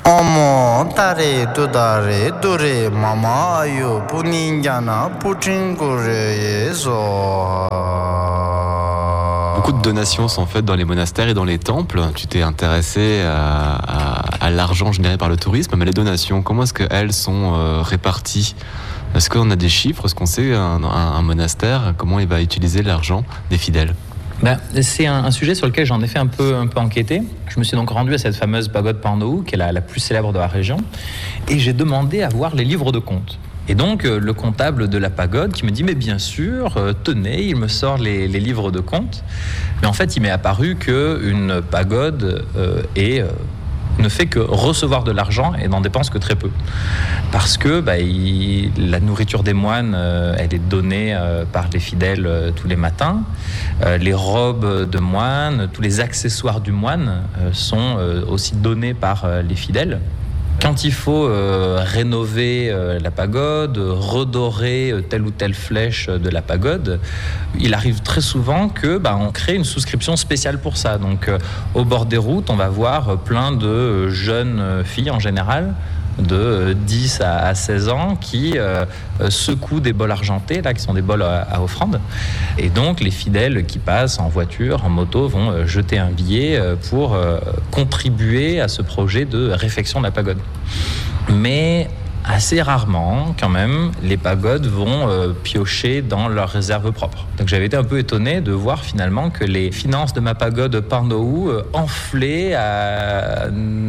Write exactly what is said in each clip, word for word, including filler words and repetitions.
어머 딸이 두 딸이 둘이 마마요 분인자나 puchin구레에서. Beaucoup de donations sont faites dans les monastères et dans les temples. Tu t'es intéressé à, à, à l'argent généré par le tourisme, mais les donations, comment est-ce qu'elles sont euh, réparties? Est-ce qu'on a des chiffres? Est-ce qu'on sait un, un, un monastère, comment il va utiliser l'argent des fidèles? Ben, c'est un, un sujet sur lequel j'en ai fait un peu, un peu enquêter. Je me suis donc rendu à cette fameuse pagode Pandou, qui est la, la plus célèbre de la région, et j'ai demandé à voir les livres de comptes. Et donc, euh, le comptable de la pagode qui me dit « Mais bien sûr, euh, tenez », il me sort les, les livres de comptes. Mais en fait, il m'est apparu qu'une pagode euh, est... Euh, ne fait que recevoir de l'argent et n'en dépense que très peu. Parce que bah, il, la nourriture des moines, euh, elle est donnée euh, par les fidèles euh, tous les matins. Euh, les robes de moines, tous les accessoires du moine euh, sont euh, aussi donnés par euh, les fidèles. Quand il faut euh, rénover euh, la pagode, redorer euh, telle ou telle flèche de la pagode, il arrive très souvent que bah, on crée une souscription spéciale pour ça. Donc euh, au bord des routes, on va voir plein de jeunes filles en général, de dix à seize ans, qui euh, secouent des bols argentés, là, qui sont des bols à, à offrande. Et donc, les fidèles qui passent en voiture, en moto, vont euh, jeter un billet euh, pour euh, contribuer à ce projet de réfection de la pagode. Mais assez rarement, quand même, les pagodes vont euh, piocher dans leurs réserves propres. Donc j'avais été un peu étonné de voir finalement que les finances de ma pagode Pandou euh, enflaient à,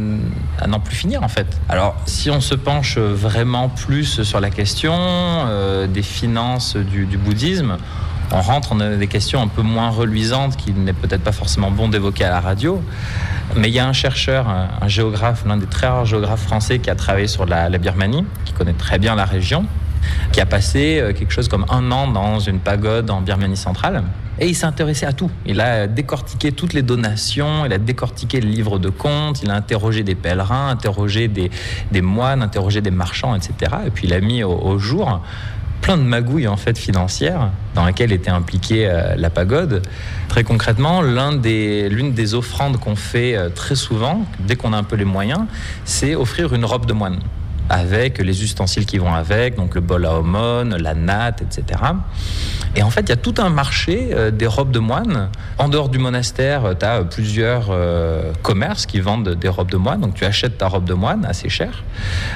à n'en plus finir en fait. Alors si on se penche vraiment plus sur la question euh, des finances du, du bouddhisme, on rentre dans des questions un peu moins reluisantes qu'il n'est peut-être pas forcément bon d'évoquer à la radio. Mais il y a un chercheur, un géographe, l'un des très rares géographes français qui a travaillé sur la, la Birmanie, qui connaît très bien la région, qui a passé quelque chose comme un an dans une pagode en Birmanie centrale. Et il s'est intéressé à tout. Il a décortiqué toutes les donations, il a décortiqué les livres de comptes, il a interrogé des pèlerins, interrogé des, des moines, interrogé des marchands, et cetera. Et puis il a mis au, au jour plein de magouilles en fait financières dans lesquelles était impliquée euh, la pagode. Très concrètement, l'un des, l'une des offrandes qu'on fait euh, très souvent, dès qu'on a un peu les moyens, c'est offrir une robe de moine avec les ustensiles qui vont avec, donc le bol à aumône, la natte, et cetera. Et en fait, il y a tout un marché euh, des robes de moine. En dehors du monastère, tu as plusieurs euh, commerces qui vendent des robes de moine. Donc tu achètes ta robe de moine assez chère.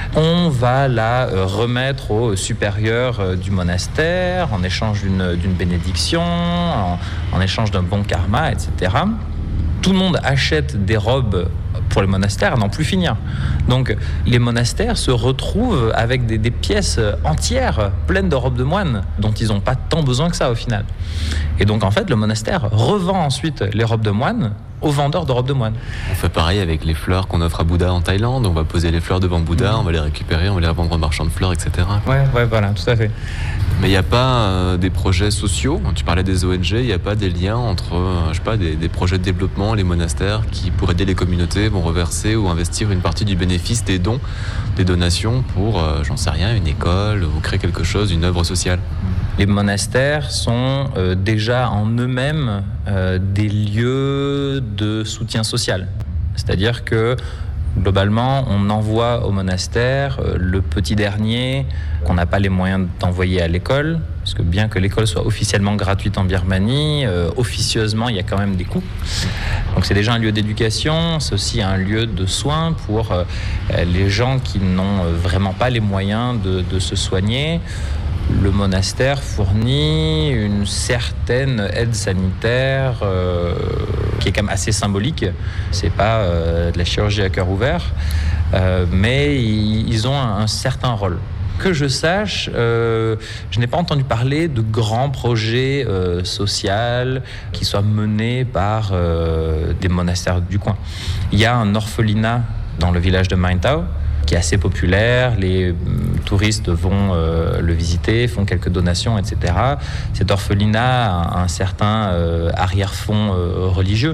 On va la euh, remettre au supérieur euh, du monastère en échange d'une, d'une bénédiction, en, en échange d'un bon karma, et cetera. Tout le monde achète des robes pour les monastères à n'en plus finir. Donc les monastères se retrouvent avec des, des pièces entières pleines de robes de moine dont ils n'ont pas tant besoin que ça au final. Et donc en fait le monastère revend ensuite les robes de moine aux vendeurs de robes de moine. On fait pareil avec les fleurs qu'on offre à Bouddha en Thaïlande. On va poser les fleurs devant Bouddha, mmh. on va les récupérer, on va les revendre aux marchands de fleurs, et cetera. Ouais, ouais, voilà, tout à fait. Mais il n'y a pas euh, des projets sociaux, tu parlais des O N G, il n'y a pas des liens entre euh, je sais pas, des, des projets de développement, les monastères qui, pour aider les communautés, vont reverser ou investir une partie du bénéfice des dons, des donations pour, euh, j'en sais rien, une école ou créer quelque chose, une œuvre sociale? Les monastères sont euh, déjà en eux-mêmes euh, des lieux de soutien social. C'est-à-dire que globalement, on envoie au monastère euh, le petit dernier qu'on n'a pas les moyens d'envoyer à l'école, parce que bien que l'école soit officiellement gratuite en Birmanie, euh, officieusement, il y a quand même des coûts. Donc c'est déjà un lieu d'éducation, c'est aussi un lieu de soins pour euh, les gens qui n'ont vraiment pas les moyens de, de se soigner. Le monastère fournit une certaine aide sanitaire euh, qui est quand même assez symbolique. C'est pas euh, de la chirurgie à cœur ouvert, euh, mais ils, ils ont un, un certain rôle. Que je sache, euh, je n'ai pas entendu parler de grands projets euh, sociaux qui soient menés par euh, des monastères du coin. Il y a un orphelinat dans le village de Maintau qui est assez populaire, les touristes vont euh, le visiter, font quelques donations, et cetera. Cet orphelinat a un certain euh, arrière-fond euh, religieux,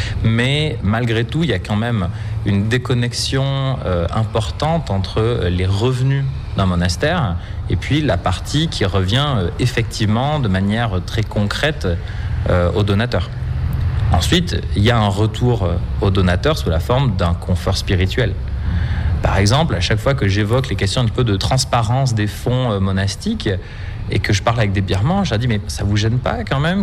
mais malgré tout, il y a quand même une déconnexion euh, importante entre les revenus d'un monastère et puis la partie qui revient euh, effectivement de manière très concrète euh, aux donateurs. Ensuite, il y a un retour aux donateurs sous la forme d'un confort spirituel. Par exemple, à chaque fois que j'évoque les questions un peu de transparence des fonds monastiques et que je parle avec des birmans, je leur dis mais ça vous gêne pas quand même